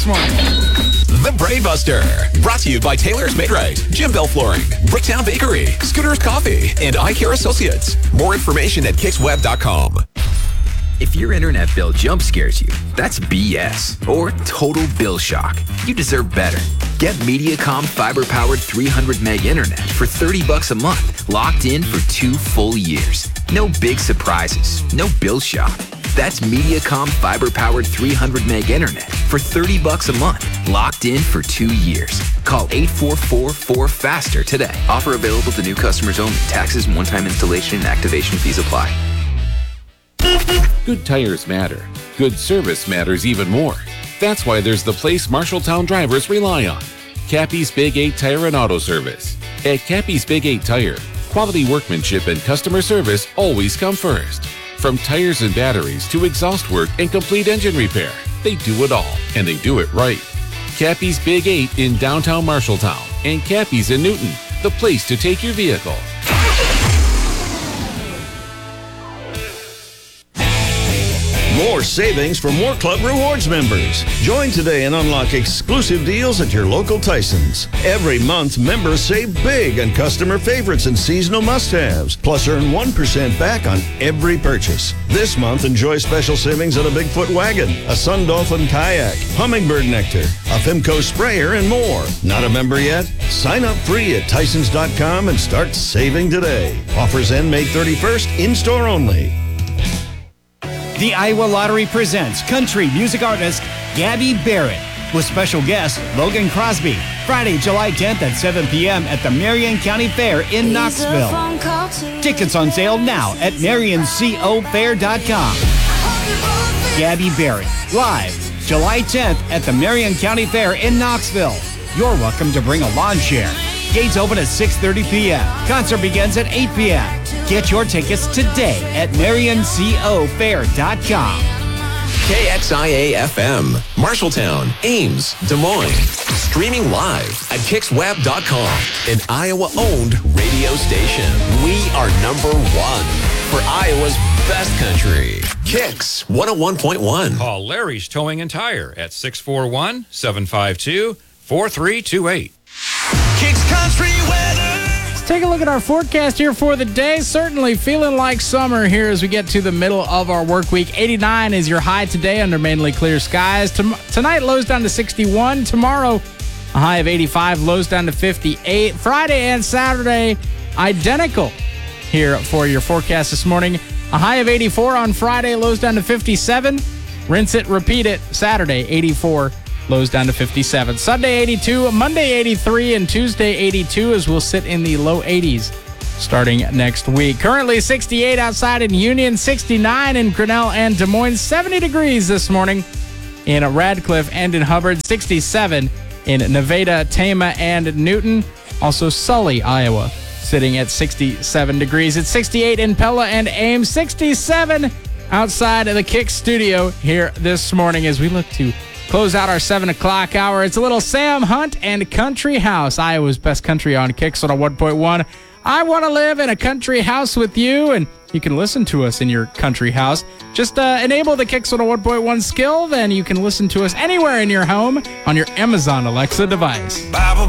The Braid Buster, brought to you by Taylor's Made Right, Jim Bell Flooring, Bricktown Bakery, Scooter's Coffee, and Eye Care Associates. More information at kicksweb.com. If your internet bill jump scares you, that's BS or total bill shock. You deserve better. Get Mediacom fiber-powered 300 meg internet for $30 a month, locked in for 2 full years. No big surprises, no bill shock. That's Mediacom fiber-powered 300 meg internet for $30 a month, locked in for 2 years. Call 844-4FASTER today. Offer available to new customers only. Taxes and one-time installation and activation fees apply. Good tires matter. Good service matters even more. That's why there's the place Marshalltown drivers rely on. Cappy's Big 8 Tire and Auto Service. At Cappy's Big 8 Tire, quality workmanship and customer service always come first. From tires and batteries to exhaust work and complete engine repair, they do it all, and they do it right. Cappy's Big 8 in downtown Marshalltown and Cappy's in Newton, the place to take your vehicle. More savings for more Club Rewards members. Join today and unlock exclusive deals at your local Tyson's. Every month, members save big on customer favorites and seasonal must-haves, plus earn 1% back on every purchase. This month, enjoy special savings on a Bigfoot wagon, a Sun Dolphin kayak, hummingbird nectar, a Fimco sprayer, and more. Not a member yet? Sign up free at Tysons.com and start saving today. Offers end May 31st, in-store only. The Iowa Lottery presents country music artist Gabby Barrett with special guest Logan Crosby. Friday, July 10th at 7 p.m. at the Marion County Fair in Knoxville. Tickets on sale now at MarionCoFair.com. Gabby Barrett, live, July 10th at the Marion County Fair in Knoxville. You're welcome to bring a lawn chair. Gates open at 6:30 p.m. Concert begins at 8 p.m. Get your tickets today at MarionCoFair.com. KXIA-FM, Marshalltown, Ames, Des Moines. Streaming live at kicksweb.com, an Iowa-owned radio station. We are #1 for Iowa's best country. Kicks 101.1. Call Larry's Towing and Tire at 641-752-4328. Kicks Country weather. Let's take a look at our forecast here for the day. Certainly feeling like summer here as we get to the middle of our work week. 89 is your high today under mainly clear skies. Tonight, lows down to 61. Tomorrow, a high of 85, lows down to 58. Friday and Saturday, identical here for your forecast this morning. A high of 84 on Friday, lows down to 57. Rinse it, repeat it. Saturday, 84. Lows down to 57. Sunday, 82. Monday, 83. And Tuesday, 82, as we'll sit in the low 80s starting next week. Currently 68 outside in Union, 69 in Grinnell and Des Moines, 70 degrees this morning in Radcliffe and in Hubbard, 67 in Nevada, Tama, and Newton. Also Sully, Iowa, sitting at 67 degrees. It's 68 in Pella and Ames, 67 outside of the Kick studio here this morning as we look to close out our 7 o'clock hour. It's a little Sam Hunt and Country House, Iowa's best country on Kicks on a 1.1. I want to live in a country house with you, and you can listen to us in your country house. Just enable the Kicks on a 1.1 skill, then you can listen to us anywhere in your home on your Amazon Alexa device. Bible